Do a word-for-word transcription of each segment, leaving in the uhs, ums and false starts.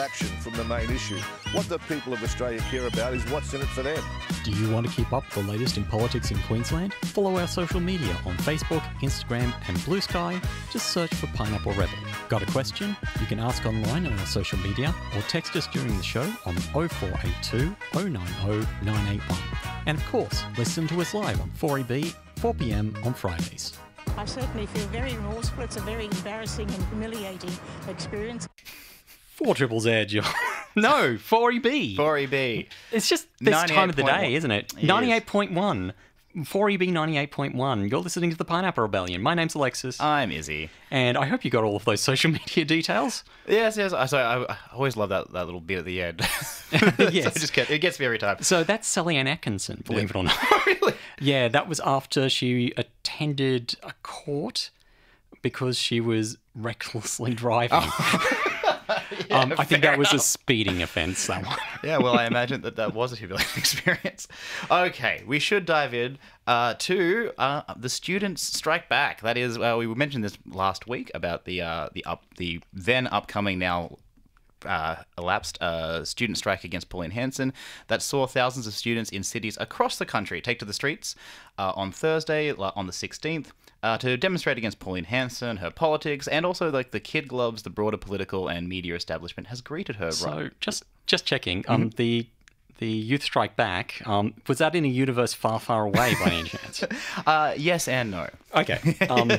action from the main issue. What the people of Australia care about is what's in it for them. Do you want to keep up with the latest in politics in Queensland? Follow our social media on Facebook, Instagram and Blue Sky. Just search for Pineapple Rebel. Got a question? You can ask online on our social media or text us during the show on oh four eight two, oh nine oh, nine eight one. And of course, listen to us live on four E B, four p m on Fridays. I certainly feel very remorseful. It's a very embarrassing and humiliating experience. Four Triple Z, John. No, four E B. four E B. It's just this time of the day, isn't it? It ninety-eight point one. four E B ninety-eight point one. You're listening to the Pineapple Rebellion. My name's Alexis. I'm Izzy. And I hope you got all of those social media details. Yes, yes. I, sorry, I, I always love that, that little bit at the end. Yes. So it, just get, it gets me every time. So that's Sally Ann Atkinson, believe it or not. Really? Yeah, that was after she attended a court because she was recklessly driving. Oh. Yeah, um, I think fair that was a enough. speeding offence, that one. Yeah, well, I imagine that that was a humiliating experience. Okay, we should dive in uh, to uh, the students strike back. That is, uh, we mentioned this last week about the uh, the up the then upcoming now uh, elapsed uh, student strike against Pauline Hanson that saw thousands of students in cities across the country take to the streets uh, on Thursday, on the sixteenth. Uh, to demonstrate against Pauline Hanson, her politics, and also like the kid gloves the broader political and media establishment has greeted her. So right? just just checking, um, Mm-hmm. the the Youth Strike Back, um, was that in a universe far, far away by any chance? uh, yes and no. Okay. Um,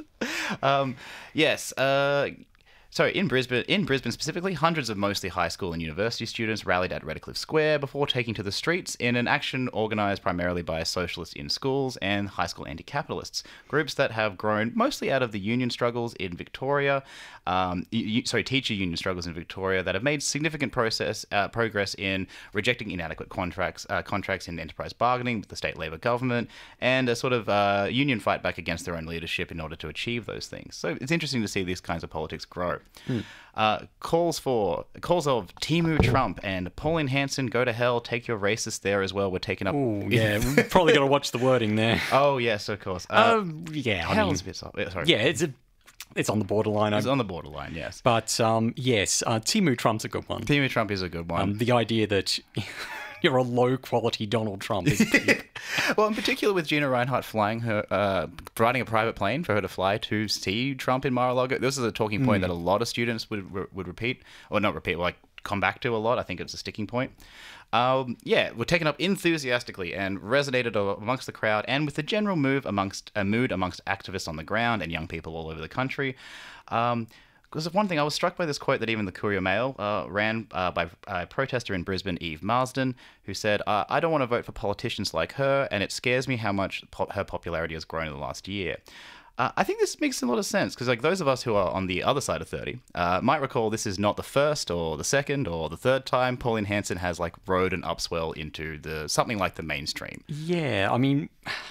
um, yes. Uh, So in Brisbane, in Brisbane specifically, hundreds of mostly high school and university students rallied at Redcliffe Square before taking to the streets in an action organised primarily by socialists in schools and high school anti-capitalists, groups that have grown mostly out of the union struggles in Victoria, um, y- sorry, teacher union struggles in Victoria that have made significant process uh, progress in rejecting inadequate contracts, uh, contracts in enterprise bargaining with the state Labor government, and a sort of uh, union fight back against their own leadership in order to achieve those things. So it's interesting to see these kinds of politics grow. Hmm. Uh, calls for calls of Timu Trump and Pauline Hanson go to hell. Take your racists there as well. We're taking up. Ooh, yeah, we've probably got to watch the wording there. Oh yes, of course. Uh, Um, yeah, I hell's mean, a bit soft. Yeah, sorry. yeah, it's a, it's on the borderline. It's I- on the borderline. Yes. But um, yes, uh, Timu Trump's a good one. Timu Trump is a good one. Um, the idea that you're a low-quality Donald Trump is Well, in particular with Gina Reinhart flying her, uh, providing a private plane for her to fly to see Trump in Mar-a-Lago. This is a talking point Mm. that a lot of students would would repeat, or not repeat, like come back to a lot. I think it's a sticking point. Um, yeah, were taken up enthusiastically and resonated amongst the crowd and with the general move amongst a mood amongst activists on the ground and young people all over the country. Um, Because one thing, I was struck by this quote that even the Courier Mail uh, ran uh, by a protester in Brisbane, Eve Marsden, who said, uh, I don't want to vote for politicians like her, and it scares me how much po- her popularity has grown in the last year. Uh, I think this makes a lot of sense, because like those of us who are on the other side of thirty uh, might recall this is not the first or the second or the third time Pauline Hanson has like rode an upswell into the something like the mainstream. Yeah, I mean,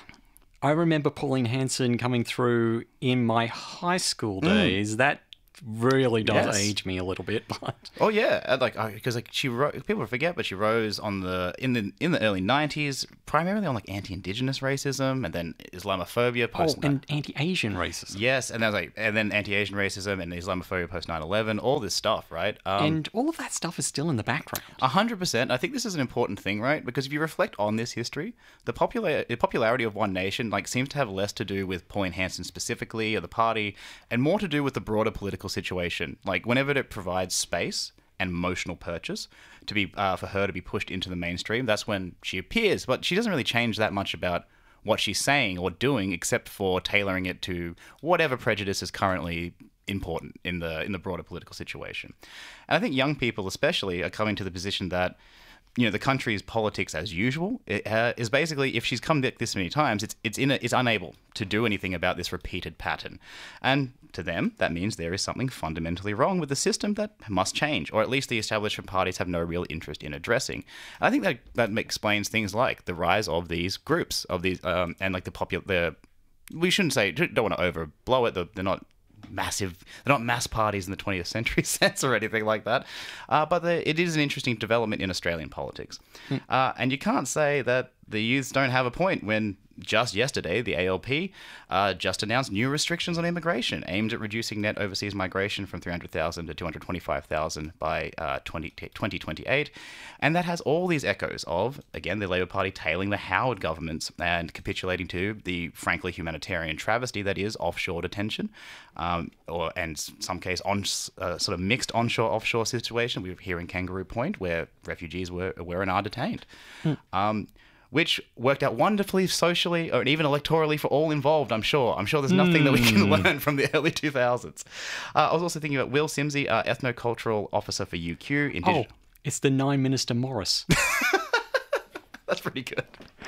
I remember Pauline Hanson coming through in my high school days. Mm. That really does Yes. age me a little bit, but oh yeah, and, like because like she ro- people forget, but she rose on the in the in the early nineties primarily on like anti-indigenous racism and then Islamophobia post oh, and anti-Asian racism. Yes, and then like and then anti-Asian racism and Islamophobia post nine eleven, all this stuff, right? Um, and all of that stuff is still in the background. A hundred percent. I think this is an important thing, right? Because if you reflect on this history, the popular the popularity of One Nation like seems to have less to do with Pauline Hanson specifically or the party, and more to do with the broader political situation. Like whenever it provides space and emotional purchase to be uh, for her to be pushed into the mainstream, that's when she appears. But she doesn't really change that much about what she's saying or doing, except for tailoring it to whatever prejudice is currently important in the in the broader political situation. And I think young people especially are coming to the position that, you know, the country's politics as usual uh, is basically, if she's come back this many times, it's it's in a, it's unable to do anything about this repeated pattern. And to them, that means there is something fundamentally wrong with the system that must change, or at least the establishment parties have no real interest in addressing. And I think that that explains things like the rise of these groups of these um, and like the popular. The we shouldn't say don't want to overblow it. They're, they're not massive, they're not mass parties in the twentieth century sense or anything like that, uh, but it is an interesting development in Australian politics. Mm. Uh, and you can't say that the youths don't have a point when just yesterday the A L P uh, just announced new restrictions on immigration aimed at reducing net overseas migration from three hundred thousand to two hundred twenty-five thousand by uh, twenty twenty-eight. And that has all these echoes of, again, the Labour Party tailing the Howard governments and capitulating to the frankly humanitarian travesty that is offshore detention, um, or and some case on uh, sort of mixed onshore-offshore situation. We were here in Kangaroo Point where refugees were, were and are detained. Hmm. Um, which worked out wonderfully socially or even electorally for all involved, I'm sure. I'm sure there's nothing mm. that we can learn from the early two thousands. Uh, I was also thinking about Will Simsey, uh, Ethnocultural Officer for U Q. Indig- oh, it's the Nine Minister Morris. That's pretty good.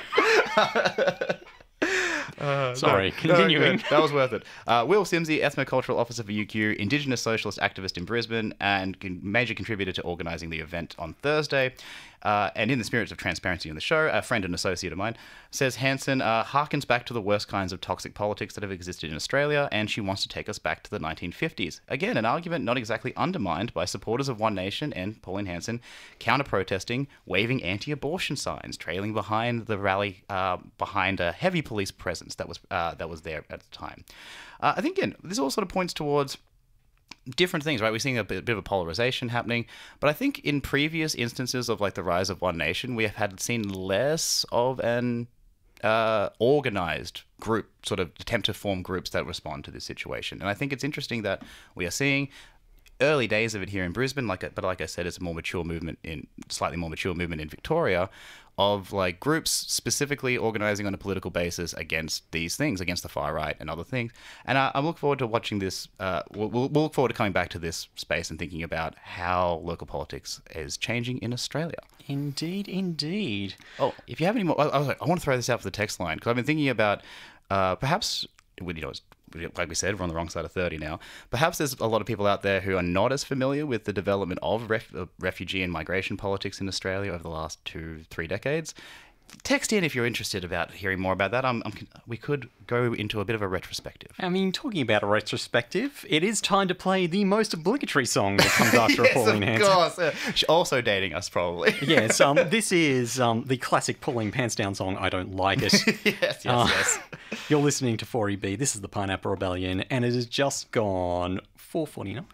Uh, Sorry, no, continuing. No, that was worth it. Uh, Will Simsey, Ethnocultural Officer for U Q, Indigenous Socialist activist in Brisbane, and con- major contributor to organising the event on Thursday. Uh, and in the spirit of transparency on the show, a friend and associate of mine says Hanson uh, harkens back to the worst kinds of toxic politics that have existed in Australia, and she wants to take us back to the nineteen fifties. Again, an argument not exactly undermined by supporters of One Nation and Pauline Hanson counter-protesting, waving anti-abortion signs, trailing behind the rally uh, behind a heavy police presence that was uh, that was there at the time. Uh, I think, again, this all sort of points towards different things, right? We're seeing a bit, bit of a polarization happening, but I think in previous instances of like the rise of One Nation, we have had seen less of an uh, organized group sort of attempt to form groups that respond to this situation. And I think it's interesting that we are seeing early days of it here in Brisbane, like, but like I said, it's a more mature movement in slightly more mature movement in Victoria, of like groups specifically organizing on a political basis against these things, against the far right and other things. And I, I look forward to watching this. Uh, we'll, we'll look forward to coming back to this space and thinking about how local politics is changing in Australia. Indeed, indeed. Oh, if you have any more, I, I, was like, I want to throw this out for the text line because I've been thinking about uh, perhaps, you know, like we said, we're on the wrong side of thirty now. Perhaps there's a lot of people out there who are not as familiar with the development of ref- uh, refugee and migration politics in Australia over the last two, three decades. Text in if you're interested about hearing more about that. I'm, I'm, we could go into a bit of a retrospective. I mean, talking about a retrospective, it is time to play the most obligatory song that comes after yes, a Pauline Hanson. Of course. Uh, she's also dating us, probably. Yes, um, this is um, the classic Pulling Pants Down song, I Don't Like It. yes, yes, uh, yes. You're listening to four E B. This is the Pineapple Rebellion, and it has just gone four forty-nine.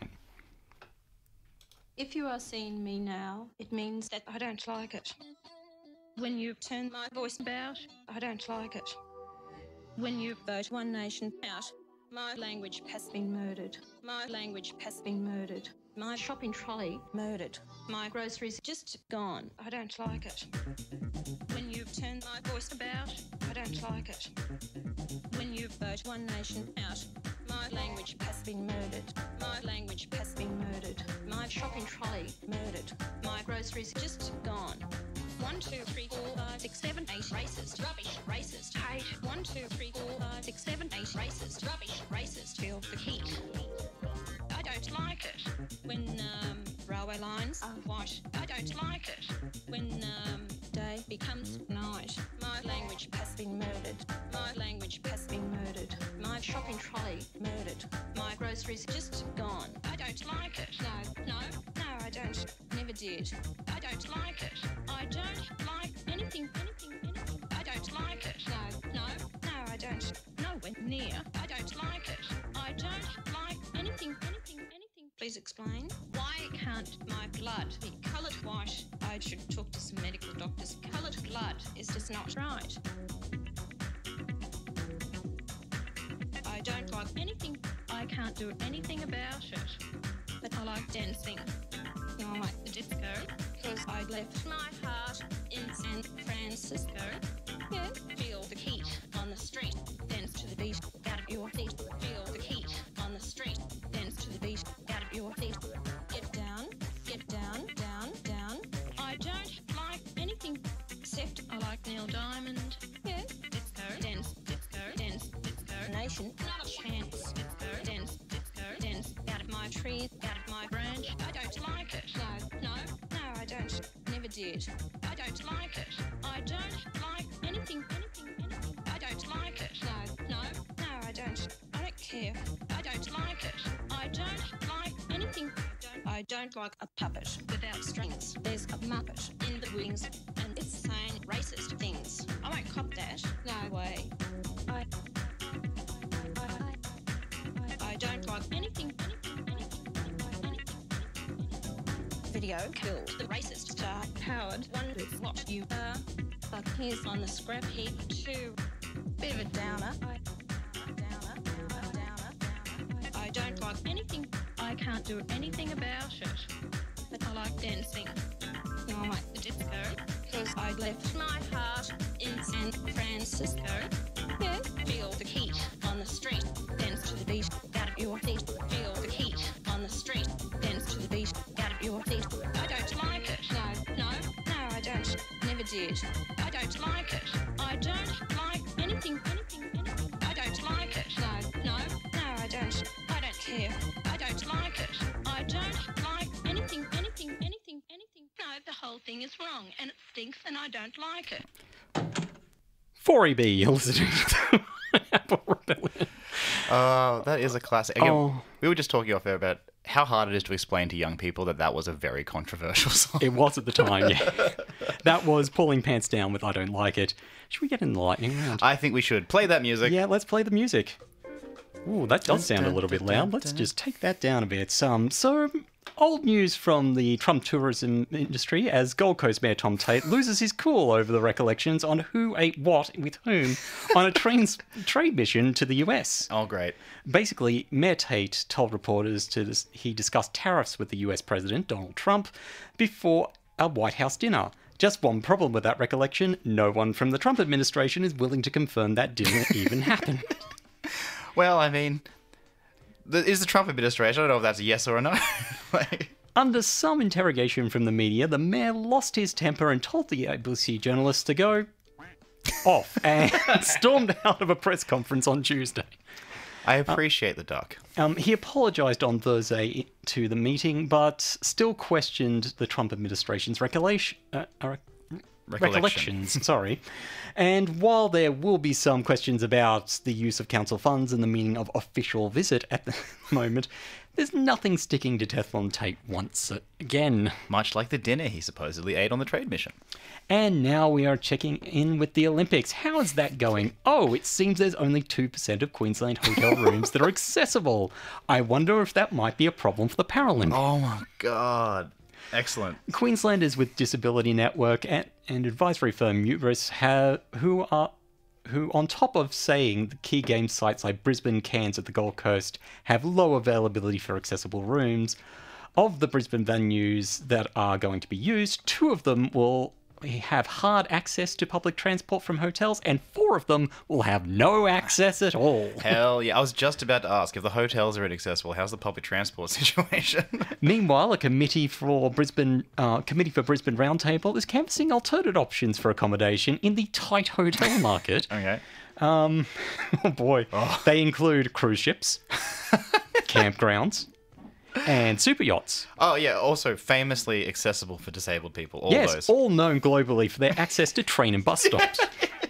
If you are seeing me now, it means that I don't like it. When you turn my voice about, I don't like it. When you vote One Nation out, my language has been murdered. My language has been murdered. My shopping trolley murdered. My groceries just gone. I don't like it. When you turn my voice about, I don't like it. When you vote One Nation out, my language has been murdered. My language has been murdered. My shopping trolley murdered. My groceries just gone. One, two, three, four, five, six, seven, eight, racist, rubbish, racist, hate. One, two, three, four, five, six, seven, eight, racist, rubbish, racist, feel the heat. I don't like it when um, railway lines are white. I don't like it when um, day becomes night. My language has been murdered. My language has been murdered. My shopping trolley murdered. My groceries just gone. I don't like it. No, no, no, I don't. Never did. I don't like it. I don't like anything, anything, anything. I don't like it. No, no, no, I don't. Nowhere near. I don't like it. I don't like anything, anything, anything. Please explain. Why can't my blood be coloured white? I should talk to some medical doctors. Coloured blood is just not right. I don't like anything. I can't do anything about it. But I like dancing. I like the disco. Because I left my heart in San Francisco. Yeah. Feel the heat on the street. Dance to the beat. Out of your feet. Feel the heat on the street. Dance to the beat. Out of your feet. Get down. Get down. Down. Down. I don't like anything except I like Neil Diamond. Yeah. Disco. Dance. Disco. Dance. Disco. Nation. Not a chance. Disco. Dance. Disco. Dance. Out of my tree. Out of my branch. I don't like it. No. No. No, I don't. Never did. I don't like it. I don't like anything. Anything. Anything. I don't like it. No. No. No, I don't. I don't care. I don't like it. I don't like anything. I don't like a puppet without strings. There's a muppet in the wings and it's saying racist things. cop that. No way. I, I, I don't like anything, anything, anything, anything, anything. Video killed the racist star. Howard wonders what you are. But here's on the scrap heap too. Bit of a downer. I, downer, downer, downer. I don't like anything. I can't do anything about it. But I like dancing. I like the disco. Cause I left my heart in San Francisco. Yeah. Feel the heat on the street. Dance to the beat. Out of your feet. Feel the heat on the street. Dance to the beat. Out of your feet. I don't like it. No, no, no, I don't. Never did. I don't like it. I don't like anything, anything, anything. I don't like it. No, no, no, I don't. I don't care. I don't like it. I don't like anything, anything, anything, anything. No, the whole thing is wrong and it stinks and I don't like it. four E B, you're listening to Pineapple Rebellion. Oh, that is a classic. Again, Oh. we were just talking off air about how hard it is to explain to young people that that was a very controversial song. It was at the time, yeah. That was Pulling Pants Down with I Don't Like It. Should we get in the lightning round? I think we should play that music. Yeah, let's play the music. Ooh, that does sound a little bit loud. Let's just take that down a bit. Um, so, old news from the Trump tourism industry as Gold Coast Mayor Tom Tate loses his cool over the recollections on who ate what with whom on a trains, trade mission to the U S. Oh, great. Basically, Mayor Tate told reporters to dis- he discussed tariffs with the U S President, Donald Trump, before a White House dinner. Just one problem with that recollection, no one from the Trump administration is willing to confirm that dinner even happened. Well, I mean, the, is the Trump administration? I don't know if that's a yes or a no. Like, Under some interrogation from the media, the mayor lost his temper and told the A B C journalists to go off and stormed out of a press conference on Tuesday. I appreciate the duck. Um, he apologised on Thursday to the meeting, but still questioned the Trump administration's recollection, uh, uh, Recollection. recollections. Sorry. And while there will be some questions about the use of council funds and the meaning of official visit at the moment, there's nothing sticking to Teflon Tate once again. Much like the dinner he supposedly ate on the trade mission. And now we are checking in with the Olympics. How is that going? Oh, it seems there's only two percent of Queensland hotel rooms that are accessible. I wonder if that might be a problem for the Paralympics. Oh my god. Excellent. Queenslanders with Disability Network and, and advisory firm Uterus have, who are who, on top of saying the key game sites like Brisbane, Cairns at the Gold Coast have low availability for accessible rooms, of the Brisbane venues that are going to be used, two of them will have hard access to public transport from hotels, and four of them will have no access at all. Hell yeah. I was just about to ask, if the hotels are inaccessible, how's the public transport situation? Meanwhile, a committee for Brisbane uh, Committee for Brisbane Roundtable is canvassing alternate options for accommodation in the tight hotel market. Okay. Um, oh boy. Oh. They include cruise ships, campgrounds, and super yachts. Oh, yeah. Also famously accessible for disabled people. All yes, those. all known globally for their access to train and bus stops.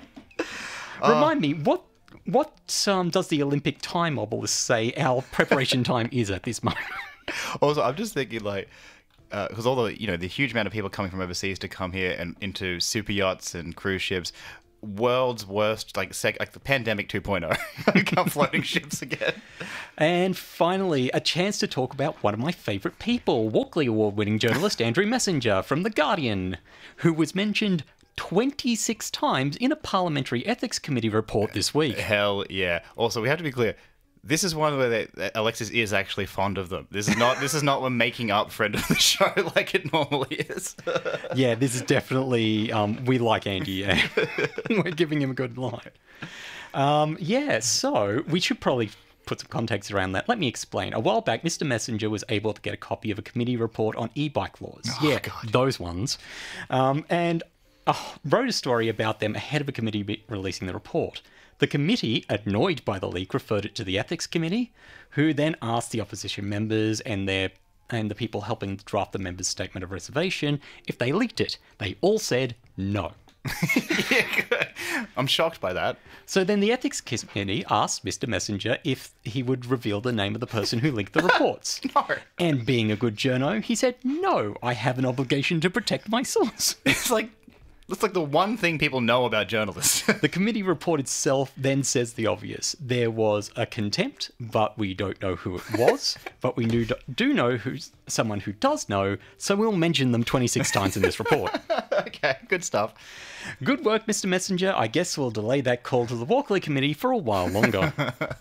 Remind me, what what um, does the Olympic time obelisk say our preparation time is at this moment? Also, I'm just thinking, like, because all the, you know, the huge amount of people coming from overseas to come here and into super yachts and cruise ships, world's worst, like, sec- like the pandemic two point oh, come floating ships again. And finally, a chance to talk about one of my favourite people, Walkley Award-winning journalist Andrew Messenger from The Guardian, who was mentioned twenty-six times in a Parliamentary Ethics Committee report this week. Hell yeah. Also, we have to be clear. This is one where they, that Alexis is actually fond of them. This is not. This is not a making up friend of the show like it normally is. Yeah, this is definitely. Um, we like Andy. Yeah, we're giving him a good line. Um, yeah, so we should probably put some context around that. Let me explain. A while back, Mister Messenger was able to get a copy of a committee report on e-bike laws. Oh, yeah, God. Those ones, um, and uh, wrote a story about them ahead of a committee be- releasing the report. The committee, annoyed by the leak, referred it to the Ethics Committee, who then asked the opposition members and their and the people helping draft the members' statement of reservation if they leaked it. They all said no. Yeah, good. I'm shocked by that. So then the Ethics Committee asked Mister Messenger if he would reveal the name of the person who leaked the reports. No. And being a good journo, he said, no, I have an obligation to protect my source. It's like, That's like the one thing people know about journalists. The committee report itself then says the obvious. There was a contempt, but we don't know who it was. But we do, do know who's someone who does know, so we'll mention them twenty-six times in this report. Okay, good stuff. Good work, Mister Messenger. I guess we'll delay that call to the Walkley Committee for a while longer.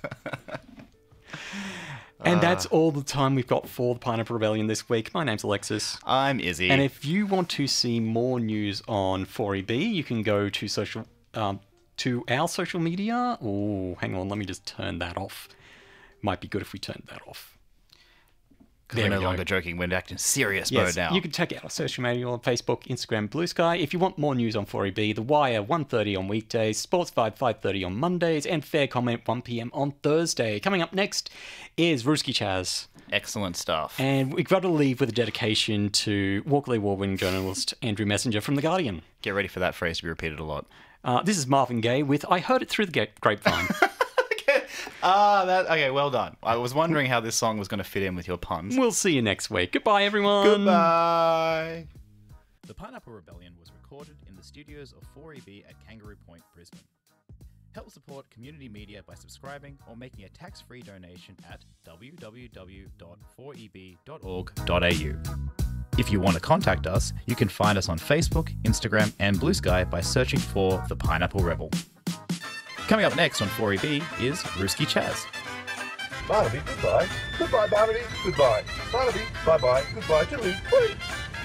And that's all the time we've got for the Pineapple Rebellion this week. My name's Alexis. I'm Izzy. And if you want to see more news on four E B, you can go to social um, to our social media. Oh, hang on, let me just turn that off. Might be good if we turned that off. Because we're no longer joking, we're acting serious yes, mode now. You can check out our social media on Facebook, Instagram, Blue Sky. If you want more news on four E B, The Wire, one thirty on weekdays, Sports Vibe, five thirty on Mondays, and Fair Comment, one p.m. on Thursday. Coming up next is Ruski Chaz. Excellent stuff. And we've got to leave with a dedication to Walkley Award-winning journalist Andrew Messenger from The Guardian. Get ready for that phrase to be repeated a lot. Uh, this is Marvin Gaye with I Heard It Through the Grapevine. Ah, that okay, well done. I was wondering how this song was going to fit in with your puns. We'll see you next week. Goodbye, everyone. Goodbye. The Pineapple Rebellion was recorded in the studios of four E B at Kangaroo Point, Brisbane. Help support community media by subscribing or making a tax-free donation at w w w dot four e b dot org dot a u. If you want to contact us, you can find us on Facebook, Instagram, and Blue Sky by searching for The Pineapple Rebel. Coming up next on four E B is Ruski Chaz. Barnaby, goodbye. Goodbye, Barnaby. Goodbye. Barnaby, bye-bye. Goodbye to me. Bye.